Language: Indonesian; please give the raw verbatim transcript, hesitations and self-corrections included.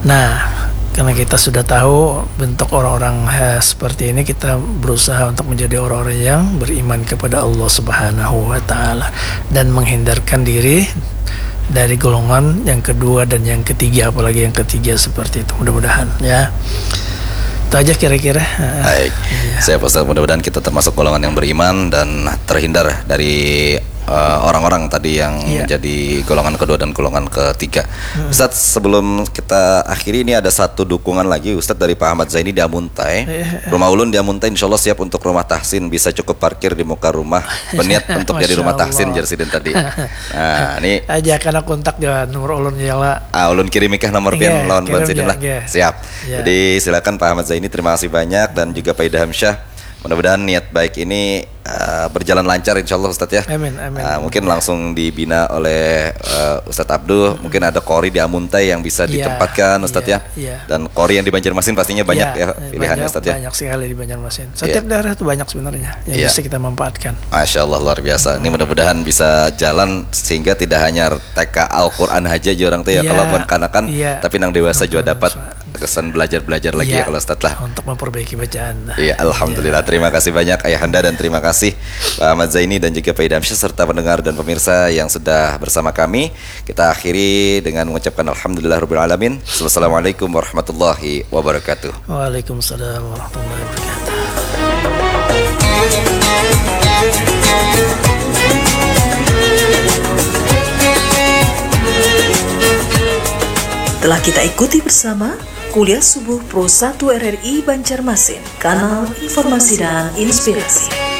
Nah, karena kita sudah tahu bentuk orang-orang eh, seperti ini, kita berusaha untuk menjadi orang-orang yang beriman kepada Allah Subhanahu wa taala dan menghindarkan diri dari golongan yang kedua dan yang ketiga, apalagi yang ketiga seperti itu. Mudah-mudahan ya. Itu aja kira-kira. Baik. Ya. Saya Ustaz, mudah-mudahan kita termasuk golongan yang beriman dan terhindar dari uh, orang-orang tadi yang ya. menjadi golongan kedua dan golongan ketiga. Hmm. Ustaz, sebelum kita akhiri ini ada satu dukungan lagi Ustaz dari Pak Ahmad Zaini di Amuntai. Ya. Rumah ulun di Amuntai insya Allah siap untuk rumah tahsin, bisa cukup parkir di muka rumah. Berniat untuk jadi rumah tahsin Jersiden tadi. Nah, ini aja karena kontak dia nomor ulun ya lah. Ah, ulun kirim ikah nomor pian lawan bensin lah. Ya. Siap. Ya. Jadi silakan Pak Ahmad Zaini, terima kasih banyak, dan juga Pak Idham Syah. Mudah-mudahan niat baik ini uh, berjalan lancar insyaallah Ustadz ya. Amin, amin. Uh, mungkin langsung dibina oleh uh, Ustadz Abdul. Hmm. Mungkin ada Qori di Amuntai yang bisa ya, ditempatkan Ustadz ya. ya. Dan Qori yang di Banjarmasin pastinya banyak ya, ya pilihannya Ustadz ya. Banyak sekali di Banjarmasin. Setiap ya. daerah itu banyak sebenarnya yang ya. bisa kita manfaatkan. Masya Allah, luar biasa. Ini mudah-mudahan bisa jalan sehingga tidak hanya T K Al-Quran aja orang tuh ya, ya. Kalau bukan kanakan, ya. tapi yang dewasa juga dapat kesan belajar-belajar lagi ya, ya kalau Ustadz lah. Untuk memperbaiki bacaan. Iya, alhamdulillah. Ya. Terima kasih banyak Ayahanda dan terima kasih Pak Ahmad Zaini dan juga Pak Idham Syah serta pendengar dan pemirsa yang sudah bersama kami. Kita akhiri dengan mengucapkan alhamdulillahirabbil alamin. Wassalamualaikum warahmatullahi wabarakatuh. Waalaikumsalam warahmatullahi wabarakatuh. Telah kita ikuti bersama Kuliah Subuh Pro satu R R I Banjarmasin, kanal informasi dan inspirasi.